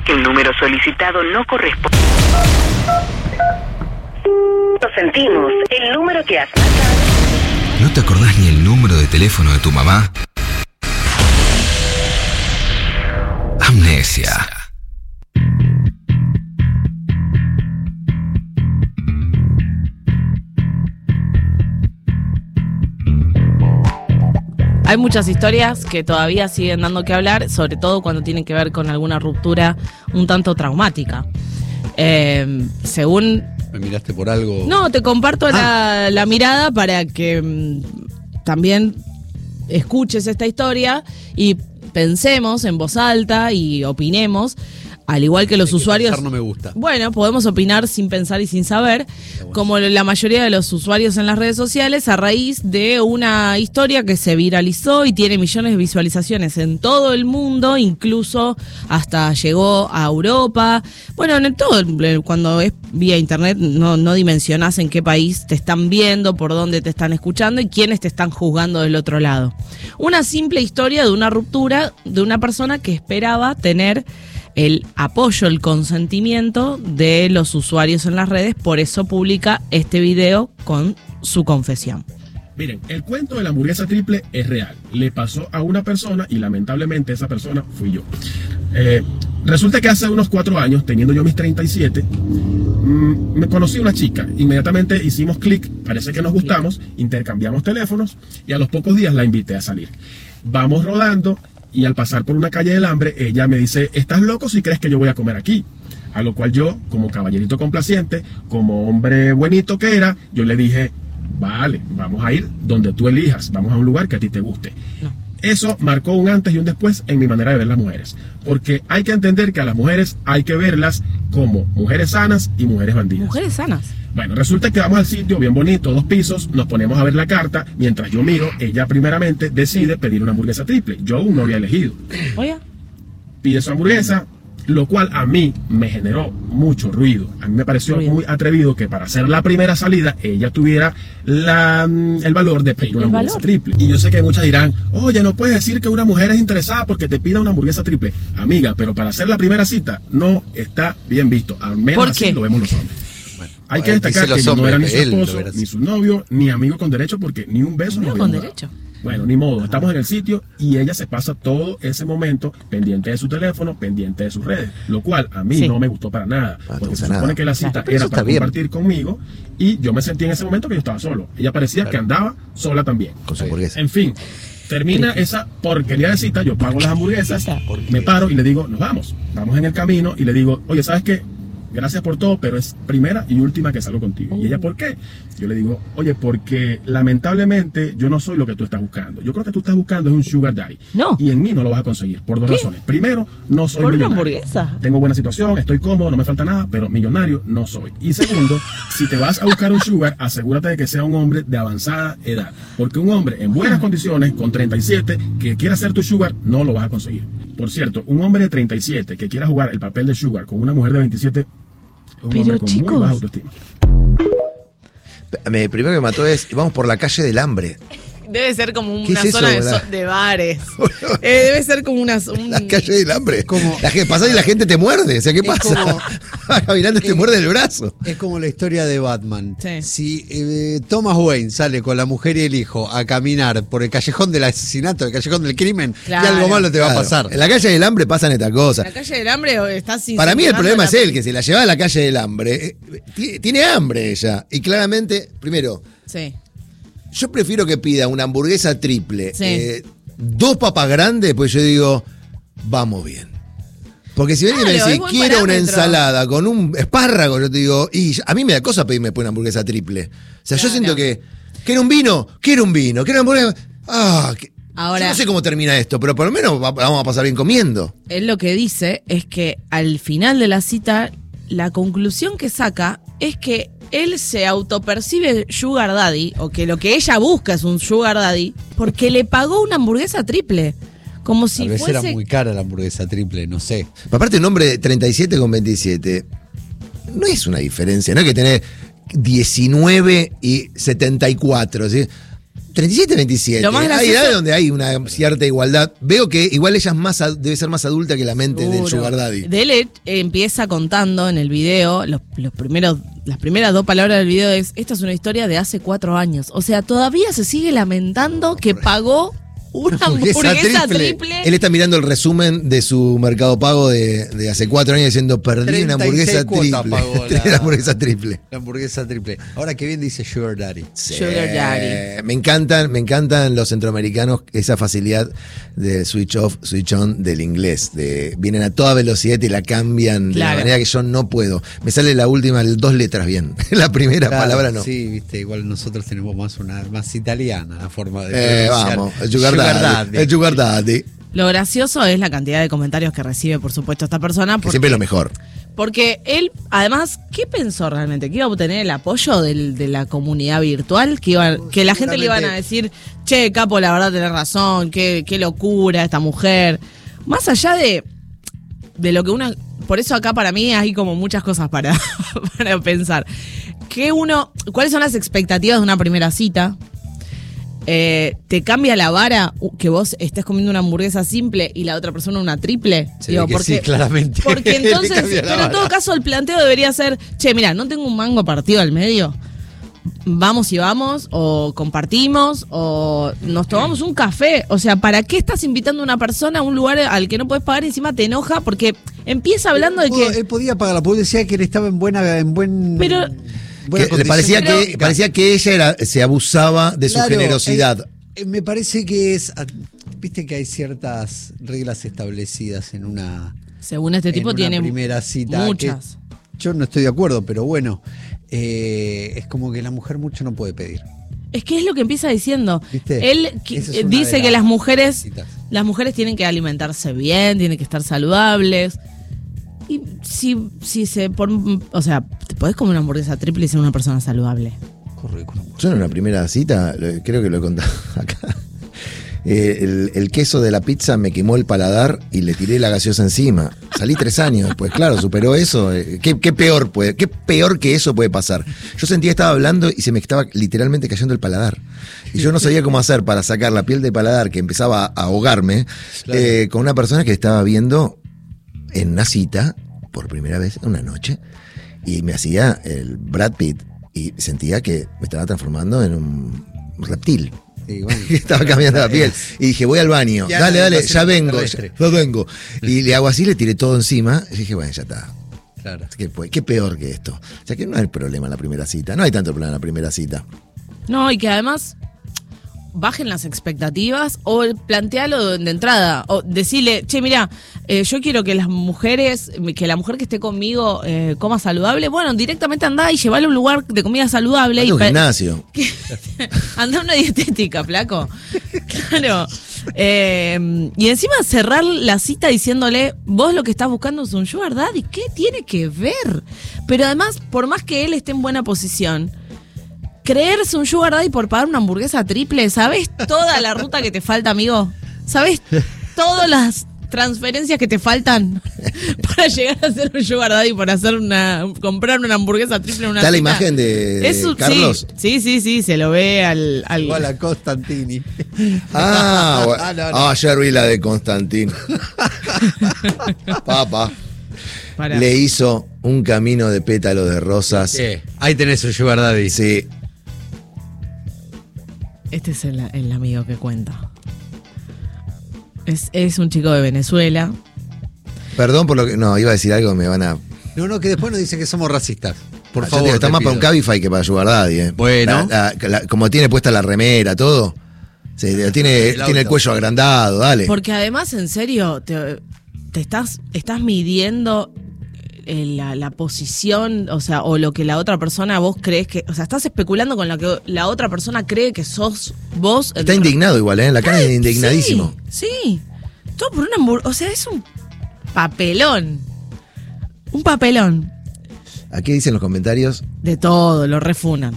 que el número solicitado no corresponde. Lo sentimos, el número que has marcado. ¿No te acordás ni el número de teléfono de tu mamá? Amnesia. Hay muchas historias que todavía siguen dando que hablar, sobre todo cuando tienen que ver con alguna ruptura un tanto traumática. Según... ¿Me miraste por algo? No, te comparto la mirada para que también escuches esta historia y pensemos en voz alta y opinemos. Al igual que los usuarios... Pensar no me gusta. Bueno, podemos opinar sin pensar y sin saber, como la mayoría de los usuarios en las redes sociales, a raíz de una historia que se viralizó y tiene millones de visualizaciones en todo el mundo, incluso hasta llegó a Europa. Bueno, en todo, cuando es vía internet, no dimensionás en qué país te están viendo, por dónde te están escuchando y quiénes te están juzgando del otro lado. Una simple historia de una ruptura de una persona que esperaba tener el apoyo, el consentimiento de los usuarios en las redes, por eso publica este video con su confesión. Miren, el cuento de la hamburguesa triple es real. Le pasó a una persona y lamentablemente esa persona fui yo. Resulta que hace unos 4 años, teniendo yo mis 37, me conocí a una chica. Inmediatamente hicimos clic, parece que nos gustamos, intercambiamos teléfonos y a los pocos días la invité a salir. Vamos rodando. Y al pasar por una calle del hambre, ella me dice, ¿estás loco si crees que yo voy a comer aquí? A lo cual yo, como caballerito complaciente, como hombre buenito que era, yo le dije, vale, vamos a ir donde tú elijas, vamos a un lugar que a ti te guste. No. Eso marcó un antes y un después en mi manera de ver las mujeres. Porque hay que entender que a las mujeres hay que verlas como mujeres sanas y mujeres bandidas. Mujeres sanas. Bueno, resulta que vamos al sitio, bien bonito, 2 pisos, nos ponemos a ver la carta, mientras yo miro, ella primeramente decide pedir una hamburguesa triple. Yo aún no había elegido. Oye. Pide su hamburguesa, lo cual a mí me generó mucho ruido. A mí me pareció muy atrevido que para hacer la primera salida, ella tuviera el valor de pedir una hamburguesa triple. Y yo sé que muchas dirán, oye, no puedes decir que una mujer es interesada porque te pida una hamburguesa triple. Amiga, pero para hacer la primera cita no está bien visto. Al menos así lo vemos los hombres. Hay que destacar que yo no era ni su esposo, ni su novio, ni amigo con derecho, porque ni un beso nos habíamos dado. Bueno, ni modo, estamos en el sitio y ella se pasa todo ese momento pendiente de su teléfono, pendiente de sus redes, lo cual a mí no me gustó para nada, porque se supone que la cita era para compartir conmigo y yo me sentí en ese momento que yo estaba solo. Ella parecía que andaba sola también. Con su hamburguesa. En fin, termina esa porquería de cita, yo pago las hamburguesas, me paro y le digo, nos vamos. Vamos en el camino y le digo, oye, ¿sabes qué? Gracias por todo, pero es primera y última que salgo contigo. ¿Y ella por qué? Yo le digo, oye, porque lamentablemente yo no soy lo que tú estás buscando. Yo creo que tú estás buscando es un sugar daddy. No. Y en mí no lo vas a conseguir, por 2 razones. Primero, no soy millonario. ¿Por una hamburguesa? Tengo buena situación, estoy cómodo, no me falta nada, pero millonario no soy. Y segundo, si te vas a buscar un sugar, asegúrate de que sea un hombre de avanzada edad. Porque un hombre en buenas condiciones, con 37, que quiera ser tu sugar, no lo vas a conseguir. Por cierto, un hombre de 37 que quiera jugar el papel de sugar con una mujer de 27... Pero chicos, muy baja autoestima. Primero que me mató es, vamos por la calle del hambre. Debe ser como una zona de bares. Debe ser como una... La calle del hambre. Como, pasás y la gente te muerde. O sea, ¿qué pasa? Como, caminando te muerde el brazo. Es como la historia de Batman. Sí. Si Thomas Wayne sale con la mujer y el hijo a caminar por el callejón del asesinato, el callejón del crimen, y algo malo te va a pasar. En la calle del hambre pasan estas cosas. En la calle del hambre está sin... Para mí el problema es él, que se la lleva a la calle del hambre. Tiene hambre ella. Y claramente, primero... Sí. Yo prefiero que pida una hamburguesa triple, 2 papas grandes, pues yo digo, vamos bien. Porque si ven y me decís, quiero una ensalada con un espárrago, yo te digo, y a mí me da cosa pedirme una hamburguesa triple. O sea, yo siento que, quiero un vino, quiero una hamburguesa. Ahora, yo no sé cómo termina esto, pero por lo menos vamos a pasar bien comiendo. Él lo que dice es que al final de la cita, la conclusión que saca es que él se autopercibe sugar daddy, o que lo que ella busca es un sugar daddy, porque le pagó una hamburguesa triple. Como si Tal vez fuese... era muy cara la hamburguesa triple, no sé. Aparte, un hombre de 37 con 27 no es una diferencia, no hay que tener 19 y 74, ¿sí? 37, 27. Lo más Hay gracioso- edades donde hay una cierta igualdad. Veo que igual ella es debe ser más adulta que la mente del Sugar Daddy. De él empieza contando en el video, las primeras 2 palabras del video es: esta es una historia de hace 4 años. O sea, todavía se sigue lamentando que pagó una hamburguesa triple. Él está mirando el resumen de su Mercado Pago de hace 4 años diciendo: perdí una hamburguesa 36 cuotas triple. pagó La hamburguesa triple. La hamburguesa triple. Ahora que bien dice Sugar Daddy. Sugar Daddy. Me encantan los centroamericanos, esa facilidad de switch off, switch on del inglés. Vienen a toda velocidad y la cambian de la Claro. manera que yo no puedo. Me sale la última, 2 letras bien. La primera Claro, palabra no. Sí, viste, igual nosotros tenemos más italiana la forma de pronunciar. Vamos, el Sugar Daddy. El Sugar Daddy. Lo gracioso es la cantidad de comentarios que recibe, por supuesto, esta persona. Que siempre es lo mejor. Porque él, además, ¿qué pensó realmente? ¿Que iba a obtener el apoyo de la comunidad virtual? Que la gente le iban a decir: che, capo, la verdad tenés razón, qué locura esta mujer. Más allá de lo que uno... Por eso acá para mí hay como muchas cosas para pensar. ¿Cuáles son las expectativas de una primera cita? ¿Te cambia la vara que vos estés comiendo una hamburguesa simple y la otra persona una triple? Se ve que sí, claramente. Porque Le entonces, cambia la pero en todo vara. caso el planteo debería ser: che, mira, no tengo un mango partido al medio. Vamos y vamos, o compartimos, o nos tomamos un café. O sea, ¿para qué estás invitando a una persona a un lugar al que no puedes pagar y encima te enoja? Porque empieza hablando de que... Él podía pagarla, porque decía que él estaba en buena Pero- buena Le parecía, condición. parecía que ella se abusaba de su Claro, generosidad. me parece que es. Viste que hay ciertas reglas establecidas en una. Según este tipo en una tiene primera cita. muchas. que yo no estoy de acuerdo, pero bueno. Es como que la mujer mucho no puede pedir. Es que es lo que empieza diciendo. ¿Viste? Él Esa es una dice de que las las citas. mujeres tienen que alimentarse bien, tienen que estar saludables. Y si o sea, te podés comer una hamburguesa triple y ser una persona saludable. Yo en una primera cita, creo que lo he contado acá. El queso de la pizza me quemó el paladar y le tiré la gaseosa encima. Salí 3 años después, claro, superó eso. ¿Qué peor que eso puede pasar? Yo sentía que estaba hablando y se me estaba literalmente cayendo el paladar. Y yo no sabía cómo hacer para sacar la piel de paladar que empezaba a ahogarme, Claro. con una persona que estaba viendo en una cita, por primera vez, una noche, y me hacía el Brad Pitt y sentía que me estaba transformando en un reptil. Sí, bueno. Estaba cambiando la piel. Y dije: voy al baño. Ya Dale, no, ya vengo. extraterrestre. Ya vengo. Y le hago así, le tiré todo encima. Y dije: bueno, ya está. Claro. ¿Qué peor que esto? O sea que no hay problema en la primera cita. No hay tanto problema en la primera cita. No, y que además bajen las expectativas o plantealo de entrada. O decirle: che, mira, yo quiero que la mujer que esté conmigo coma saludable. Bueno, directamente andá y llevale a un lugar de comida saludable. Anda a un gimnasio. Andá a una dietética, flaco. Claro. Y encima cerrar la cita diciéndole: vos lo que estás buscando es un sugar daddy. ¿Qué tiene que ver? Pero además, por más que él esté en buena posición, creerse un sugar daddy por pagar una hamburguesa triple, ¿sabés toda la ruta que te falta, amigo? ¿Sabés todas las transferencias que te faltan para llegar a ser un sugar daddy, por comprar una hamburguesa triple en una ¿Está la cita? imagen de Carlos? Sí, se lo ve al Igual a Constantini. Ayer vi la de Constantín. Papá. Pará. Le hizo un camino de pétalos de rosas. Ahí tenés un Sugar Daddy. Sí. Este es el amigo que cuenta. Es un chico de Venezuela. Perdón por lo que. No, iba a decir algo, me van a. No, que después nos dice que somos racistas. Por Yo te favor. digo, está te más para un pido. Cabify que para Sugar Daddy, Bueno. Como tiene puesta la remera, todo. Sí, tiene El el auto. cuello agrandado, dale. Porque además, en serio, te estás midiendo la posición, o sea, o lo que la otra persona vos crees que... O sea, estás especulando con lo que la otra persona cree que sos vos. Está indignado igual, ¿eh? En la cara es indignadísimo. Sí. Todo por una hamburguesa. O sea, es un papelón. Un papelón. Aquí dicen los comentarios. De todo, lo refunan.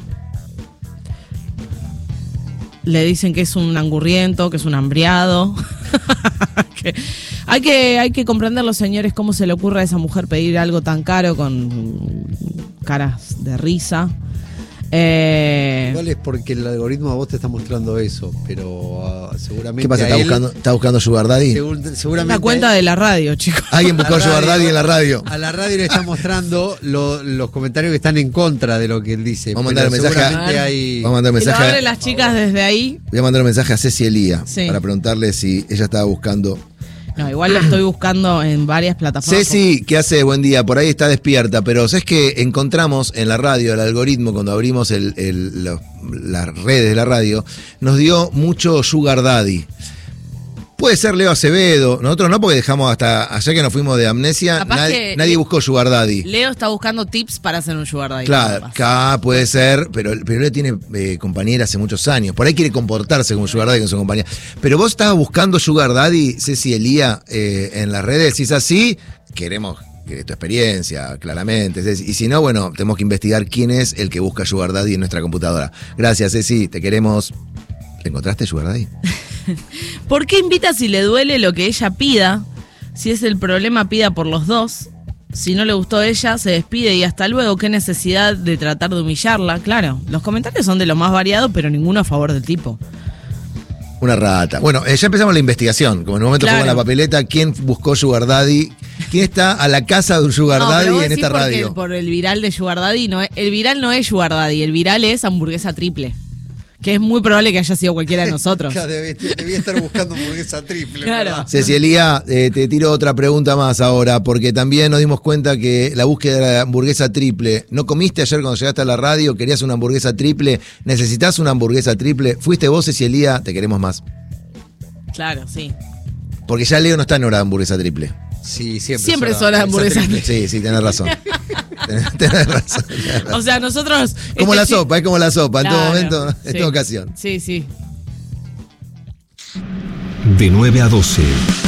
Le dicen que es un angurriento, que es un hambriado. Hay que comprenderlo, señores, cómo se le ocurre a esa mujer pedir algo tan caro con caras de risa. Igual es porque el algoritmo a vos te está mostrando eso, pero seguramente. ¿Qué pasa? ¿Está buscando Sugar Daddy? Seguramente. La cuenta de la radio, chicos. Alguien buscó Sugar Daddy en la radio. A la radio le está mostrando los comentarios que están en contra de lo que él dice. Vamos a mandar un mensaje. Vamos a mandar un mensaje. Lo abren las chicas desde ahí. Voy a mandar un mensaje a Ceci Elía para preguntarle si ella estaba buscando. No, igual lo estoy buscando en varias plataformas. Ceci, ¿qué hace? Buen día, por ahí está despierta, pero ¿sabes qué? Encontramos en la radio, el algoritmo, cuando abrimos las redes de la radio, nos dio mucho Sugar Daddy. Puede ser Leo Acevedo, nosotros no, porque dejamos hasta ayer que nos fuimos de amnesia, nadie buscó Sugar Daddy. Leo está buscando tips para hacer un Sugar Daddy. Claro, acá puede ser, pero Leo tiene compañera hace muchos años, por ahí quiere comportarse como Sugar Daddy con su compañera. Pero vos estabas buscando Sugar Daddy, Ceci Elía, en las redes, si es así, queremos tu experiencia, claramente. Y si no, bueno, tenemos que investigar quién es el que busca Sugar Daddy en nuestra computadora. Gracias, Ceci, te queremos. ¿Encontraste Sugar Daddy? ¿Por qué invita si le duele lo que ella pida? Si es el problema, pida por los dos. Si no le gustó a ella, se despide y hasta luego. ¿Qué necesidad de tratar de humillarla? Claro, los comentarios son de lo más variado, pero ninguno a favor del tipo. Una rata. Bueno, ya empezamos la investigación. Como en un momento fue con la papeleta, ¿quién buscó Sugar Daddy? ¿Quién está a la casa de un Sugar Daddy en esta radio? Por el viral de Sugar Daddy, el viral no es Sugar Daddy, el viral es hamburguesa triple. Que es muy probable que haya sido cualquiera de nosotros. Claro, debía estar buscando hamburguesa triple. Claro. Ceci Elía, te tiro otra pregunta más ahora, porque también nos dimos cuenta que la búsqueda de la hamburguesa triple. ¿No comiste ayer cuando llegaste a la radio? ¿Querías una hamburguesa triple? ¿Necesitas una hamburguesa triple? ¿Fuiste vos, Ceci Elía? Te queremos más. Claro, sí. Porque ya Leo no está en hora de hamburguesa triple. Sí, siempre es hora de hamburguesa triple. Sí, tenés razón. Tenés razón. O sea, nosotros... Como la sopa, es como la sopa, en todo momento, sí. en toda ocasión. Sí. De 9 a 12.